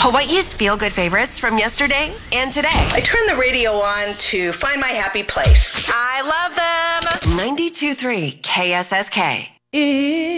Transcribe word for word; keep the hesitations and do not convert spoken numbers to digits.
Hawaii's feel-good favorites from yesterday and today. I turned the radio on to find my happy place. I love them. ninety-two point three K S S K.